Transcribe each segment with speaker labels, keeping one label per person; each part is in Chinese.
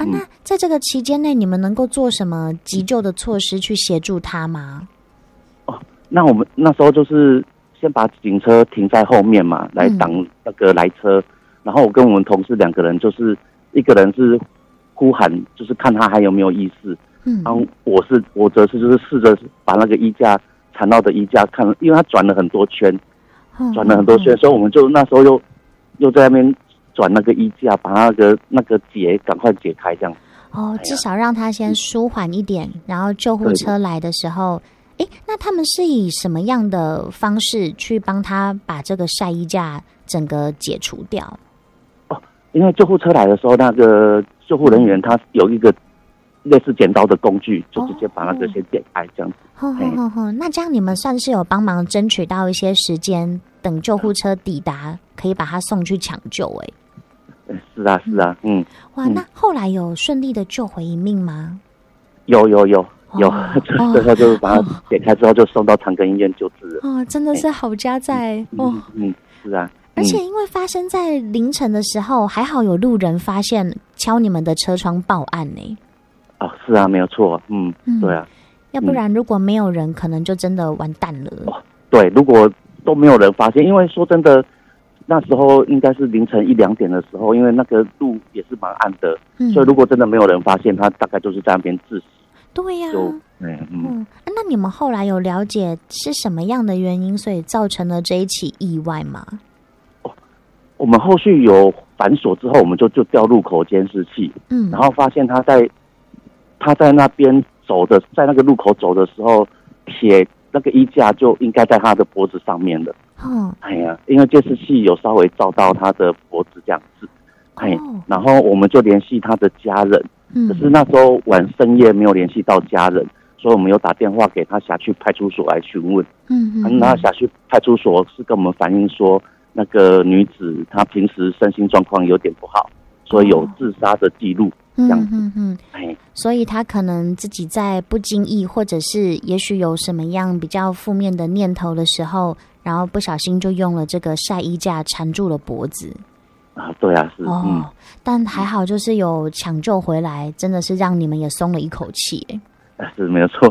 Speaker 1: 那在这个期间内，你们能够做什么急救的措施去协助他吗？
Speaker 2: 那我们那时候就是先把警车停在后面嘛，来挡那个来车。然后我跟我们同事2个人，就是一个人是呼喊，就是看他还有没有意识。然后我则是就是试着把那个衣架缠到的衣架看，因为他转了很多圈，所以我们就那时候又在那边转那个衣架，把那个结赶快解开这样。
Speaker 1: 至少让他先舒缓一点，然后救护车来的时候。那他们是以什么样的方式去帮他把这个晒衣架整个解除掉？
Speaker 2: 因为救护车来的时候，那个救护人员他有一个类似剪刀的工具，就直接把那个先剪开这样子。
Speaker 1: 那这样你们算是有帮忙争取到一些时间，等救护车抵达，可以把他送去抢救。
Speaker 2: 是啊，
Speaker 1: 哇，那后来有顺利的救回一命吗？
Speaker 2: 有，最后就把它解开之后，就送到长庚医院救治了。
Speaker 1: 真的是好家在
Speaker 2: 是啊。
Speaker 1: 而且因为发生在凌晨的时候，还好有路人发现，敲你们的车窗报案呢。
Speaker 2: 是啊，没有错。对啊。
Speaker 1: 要不然如果没有人，可能就真的完蛋了。
Speaker 2: 对，如果都没有人发现，因为说真的，那时候应该是凌晨1、2点的时候，因为那个路也是蛮暗的，所以如果真的没有人发现，他大概就是在那边致死。
Speaker 1: 对呀。那你们后来有了解是什么样的原因，所以造成了这一起意外吗？
Speaker 2: 我们后续有反锁之后，我们就调路口监视器，然后发现他在那边走的，在那个路口走的时候，铁那个衣架就应该在他的脖子上面的。因为监视器有稍微照到他的脖子这样子。然后我们就联系他的家人。可是那时候深夜没有联系到家人，所以我们有打电话给他辖区派出所来询问。那辖区派出所是跟我们反映说，那个女子她平时身心状况有点不好，所以有自杀的记录。这样子。
Speaker 1: 所以她可能自己在不经意，或者是也许有什么样比较负面的念头的时候，然后不小心就用了这个晒衣架缠住了脖子。
Speaker 2: 对啊，是。
Speaker 1: 但还好就是有抢救回来，真的是让你们也松了一口气。
Speaker 2: 是没有错。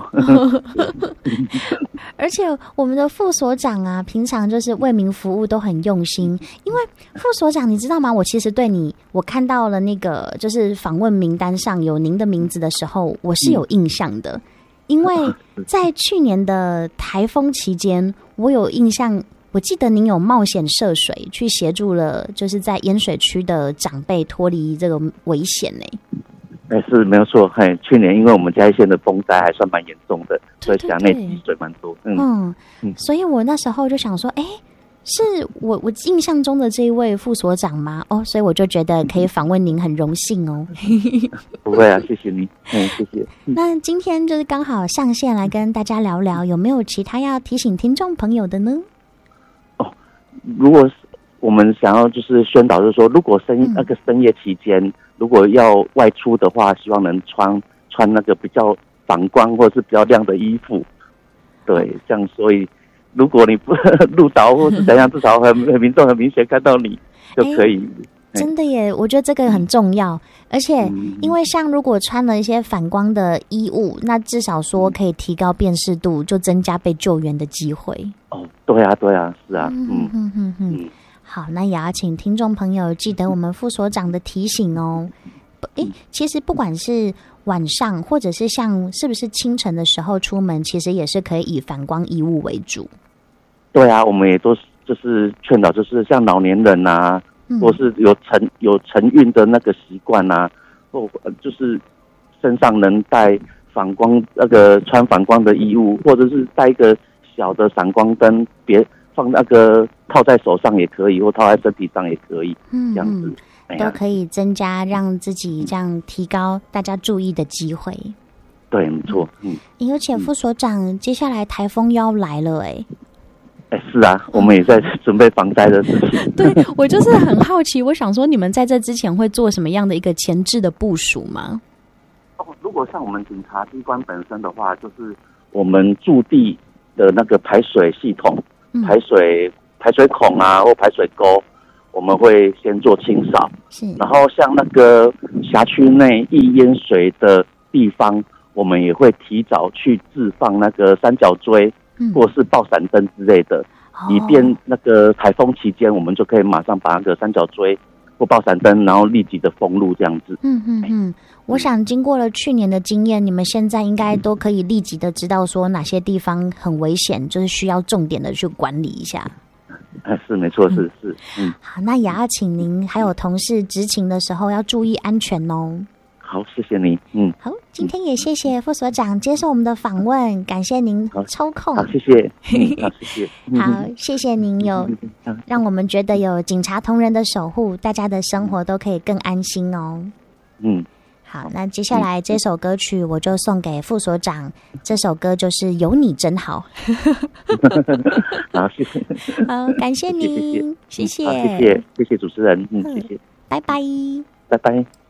Speaker 1: 而且我们的副所长啊，平常就是为民服务都很用心。因为副所长你知道吗，我其实对你，我看到了那个就是访问名单上有您的名字的时候，我是有印象的。因为在去年的台风期间，我有印象，我记得您有冒险涉水去协助了就是在淹水区的长辈脱离这个危险呢。
Speaker 2: 是没有错。去年因为我们嘉义县的风灾还算蛮严重的，所以辖内积水蛮多。
Speaker 1: 所以我那时候就想说，是我印象中的这一位副所长吗？所以我就觉得可以访问您，很荣幸哦。
Speaker 2: 不会啊，谢谢你。谢谢。
Speaker 1: 那今天就是刚好上线来跟大家聊聊，有没有其他要提醒听众朋友的呢？
Speaker 2: 如果我们想要就是宣导，就是说，如果深夜期间，如果要外出的话，希望能穿那个比较反光或者是比较亮的衣服。对，这样所以如果你不路倒或是怎样，至少民众很明显看到你就可以。
Speaker 1: 真的耶，我觉得这个很重要。而且因为像如果穿了一些反光的衣物，那至少说可以提高辨识度，就增加被救援的机会。
Speaker 2: 对啊，是啊。
Speaker 1: 好，那也要请听众朋友记得我们副所长的提醒哦。其实不管是晚上或者是像是不是清晨的时候出门，其实也是可以以反光衣物为主。对啊，我们也都就是劝导，就是像老年人啊，或是有晨运的那个习惯啊，或就是身上能带反光穿反光的衣物，或者是带一个小的闪光灯，别放套在手上也可以，或套在身体上也可以，这样子都可以增加让自己这样提高大家注意的机会。对，没错。而且副所长，接下来台风要来了是啊，我们也在准备防灾的事情。对，我就是很好奇，我想说你们在这之前会做什么样的一个前置的部署吗？如果像我们警察机关本身的话，就是我们驻地的那个排水系统、排水孔啊，或排水沟，
Speaker 2: 我们会先做清扫，
Speaker 1: 是，
Speaker 2: 然后像那个辖区内易淹水的地方，我们也会提早去置放那个三角锥，或是爆闪灯之类的，以便那个台风期间，我们就可以马上把那个三角锥或爆闪灯，然后立即的封路这样子。
Speaker 1: 我想经过了去年的经验，你们现在应该都可以立即的知道说哪些地方很危险，就是需要重点的去管理一下。
Speaker 2: 是没错，是。
Speaker 1: 好，那也要请您还有同事执勤的时候要注意安全哦。
Speaker 2: 好，谢谢您。
Speaker 1: 好，今天也谢谢副所长接受我们的访问，感谢您抽空。
Speaker 2: 好，谢谢。好，谢谢。
Speaker 1: 好，谢谢您有让我们觉得有警察同仁的守护，大家的生活都可以更安心哦。好，那接下来这首歌曲我就送给副所长，这首歌就是《有你真好》。
Speaker 2: 好，谢谢。
Speaker 1: 好，感谢您，谢谢，
Speaker 2: 谢谢主持人，谢谢，
Speaker 1: 拜拜，
Speaker 2: 拜拜。